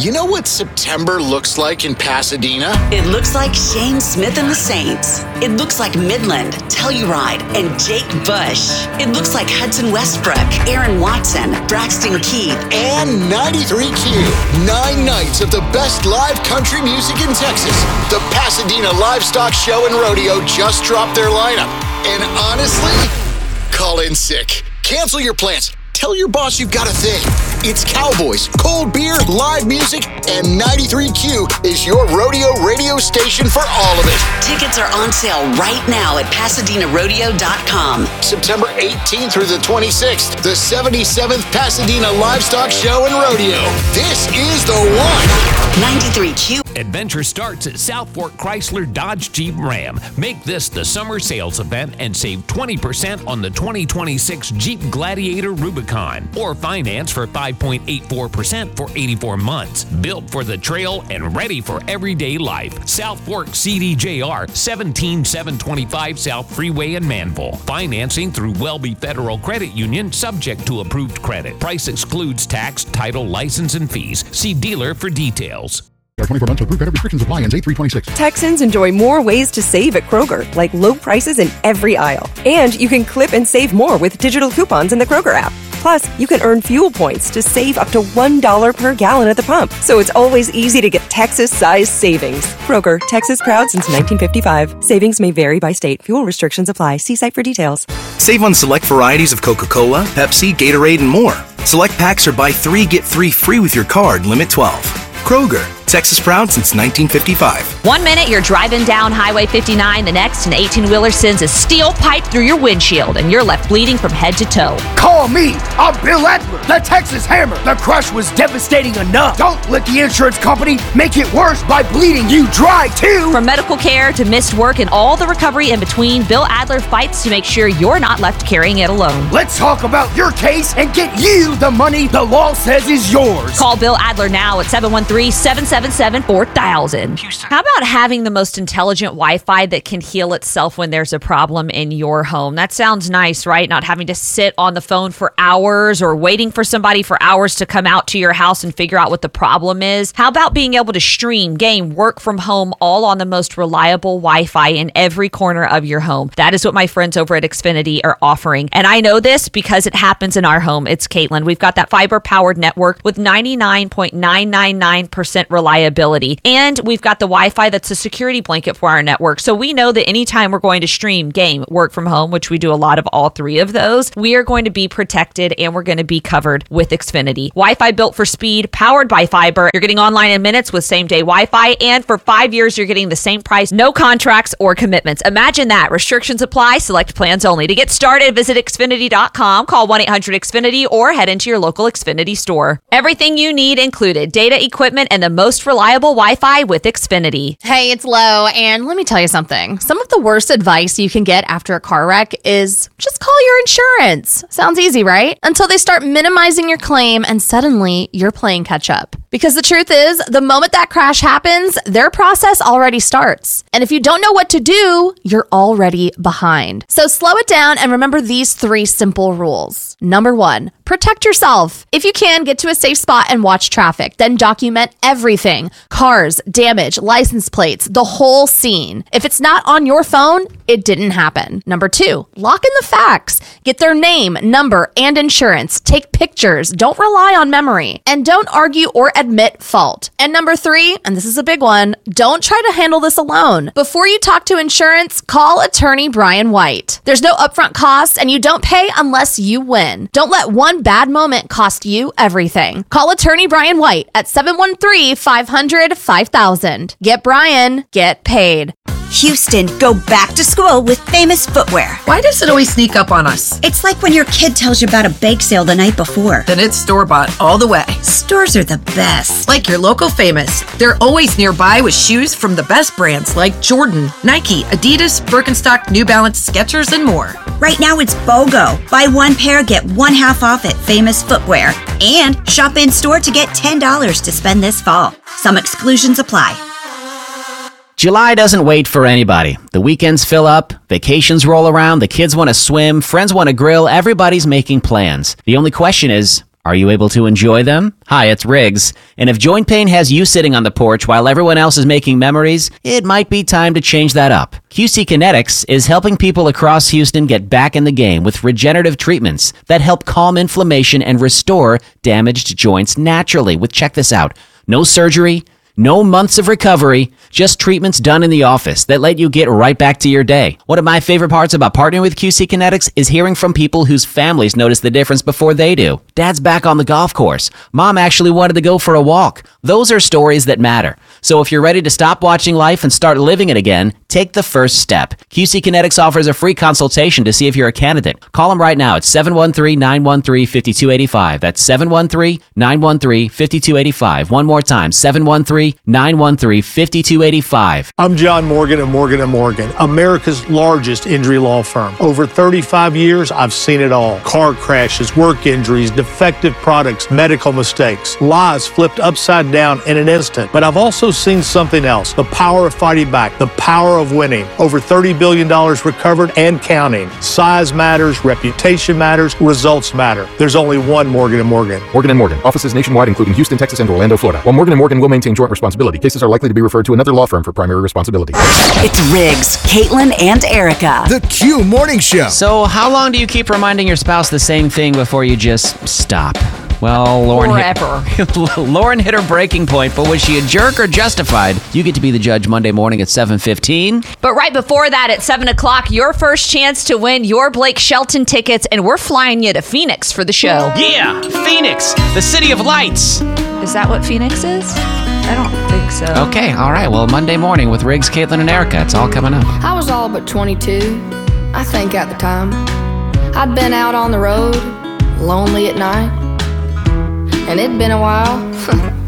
You know what September looks like in Pasadena? It looks like Shane Smith and the Saints. It looks like Midland, Telluride, and Jake Bush. It looks like Hudson Westbrook, Aaron Watson, Braxton Keith, and 93Q. 9 nights of the best live country music in Texas. The Pasadena Livestock Show and Rodeo just dropped their lineup. And honestly, call in sick. Cancel your plans. Tell your boss you've got a thing. It's Cowboys, cold beer, live music, and 93Q is your rodeo radio station for all of it. Tickets are on sale right now at PasadenaRodeo.com. September 18th through the 26th, the 77th Pasadena Livestock Show and Rodeo. This is the one. 93Q. Adventure starts at South Fork Chrysler Dodge Jeep Ram. Make this the summer sales event and save 20% on the 2026 Jeep Gladiator Rubicon. Or finance for 5.84% for 84 months. Built for the trail and ready for everyday life. South Fork CDJR, 17725 South Freeway in Manville. Financing through Welby Federal Credit Union, subject to approved credit. Price excludes tax, title, license, and fees. See dealer for details. 24 months of approved credit restrictions apply. Ends 8/3/26. Texans enjoy more ways to save at Kroger, like low prices in every aisle. And you can clip and save more with digital coupons in the Kroger app. Plus, you can earn fuel points to save up to $1 per gallon at the pump. So it's always easy to get Texas-sized savings. Kroger, Texas proud since 1955. Savings may vary by state. Fuel restrictions apply. See site for details. Save on select varieties of Coca-Cola, Pepsi, Gatorade, and more. Select packs are buy 3, get 3 free with your card, limit 12. Kroger, Texas proud since 1955. 1 minute you're driving down Highway 59, the next an 18-wheeler sends a steel pipe through your windshield and you're left bleeding from head to toe. Call me, I'm Bill Adler, the Texas Hammer. The crush was devastating enough. Don't let the insurance company make it worse by bleeding you dry too. From medical care to missed work and all the recovery in between, Bill Adler fights to make sure you're not left carrying it alone. Let's talk about your case and get you the money the law says is yours. Call Bill Adler now at 713-777-4000. How about having the most intelligent Wi-Fi that can heal itself when there's a problem in your home? That sounds nice, right? Not having to sit on the phone for hours or waiting for somebody for hours to come out to your house and figure out what the problem is. How about being able to stream, game, work from home, all on the most reliable Wi-Fi in every corner of your home? That is what my friends over at Xfinity are offering. And I know this because it happens in our home. It's Caitlin. We've got that fiber-powered network with 99.999% reliability. And we've got the Wi-Fi that's a security blanket for our network. So we know that anytime we're going to stream, game, work from home, which we do a lot of all three of those, we are going to be protected and we're going to be covered with Xfinity. Wi-Fi built for speed, powered by fiber. You're getting online in minutes with same-day Wi-Fi. And for 5 years, you're getting the same price, no contracts or commitments. Imagine that. Restrictions apply. Select plans only. To get started, visit Xfinity.com, call 1-800-XFINITY, or head into your local Xfinity store. Everything you need included. Data, equipment, and the most reliable Wi-Fi with Xfinity. Hey, it's Lo, and let me tell you something. Some of the worst advice you can get after a car wreck is just call your insurance. Sounds easy, right? Until they start minimizing your claim and suddenly you're playing catch up. Because the truth is, the moment that crash happens, their process already starts. And if you don't know what to do, you're already behind. So slow it down and remember these 3 simple rules. Number 1, protect yourself. If you can, get to a safe spot and watch traffic. Then document everything. Cars, damage, license plates, the whole scene. If it's not on your phone, it didn't happen. Number 2, lock in the facts. Get their name, number, and insurance. Take pictures. Don't rely on memory. And don't argue or admit fault. And number 3, and this is a big one, don't try to handle this alone. Before you talk to insurance, call attorney Brian White. There's no upfront costs and you don't pay unless you win. Don't let one bad moment cost you everything. Call attorney Brian White at 713-500-5000. Get Brian, get paid. Houston, go back to school with Famous Footwear. Why does it always sneak up on us? It's like when your kid tells you about a bake sale the night before. Then it's store-bought all the way. Stores are the best. Like your local Famous. They're always nearby with shoes from the best brands like Jordan, Nike, Adidas, Birkenstock, New Balance, Skechers, and more. Right now it's BOGO. Buy one pair, get one half off at Famous Footwear. And shop in-store to get $10 to spend this fall. Some exclusions apply. July doesn't wait for anybody. The weekends fill up, vacations roll around, the kids want to swim, friends want to grill, everybody's making plans. The only question is, Are you able to enjoy them? Hi, it's Riggs. And if joint pain has you sitting on the porch while everyone else is making memories, it might be time to change that up. QC Kinetics is helping people across Houston get back in the game with regenerative treatments that help calm inflammation and restore damaged joints naturally. Check this out. No surgery, no months of recovery, just treatments done in the office that let you get right back to your day. One of my favorite parts about partnering with QC Kinetics is hearing from people whose families notice the difference before they do. Dad's back on the golf course. Mom actually wanted to go for a walk. Those are stories that matter. So if you're ready to stop watching life and start living it again, take the first step. QC Kinetics offers a free consultation to see if you're a candidate. Call them right now at 713-913-5285. That's 713-913-5285. One more time, 713-913-5285. I'm John Morgan of Morgan & Morgan, America's largest injury law firm. Over 35 years, I've seen it all. Car crashes, work injuries, defective products, medical mistakes, lies flipped upside down in an instant. But I've also seen something else, the power of fighting back, the power of winning. Over $30 billion recovered and counting. Size matters, reputation matters, results matter. There's only one Morgan & Morgan. Morgan & Morgan. Offices nationwide, including Houston, Texas, and Orlando, Florida. While Morgan & Morgan will maintain joint responsibility, cases are likely to be referred to another law firm for primary responsibility. It's Riggs, Caitlin, and Erica. The Q Morning Show. So how long do you keep reminding your spouse the same thing before you just stop? Well, Lauren Lauren hit her breaking point, but was she a jerk or justified? You get to be the judge Monday morning at 7:15. But right before that, at 7 o'clock, your first chance to win your Blake Shelton tickets, and we're flying you to Phoenix for the show. Yeah, Phoenix, the city of lights. Is that what Phoenix is? I don't think so. Okay, all right. Well, Monday morning with Riggs, Caitlin, and Erica. It's all coming up. I was all but 22, I think at the time. I'd been out on the road, lonely at night, and it'd been a while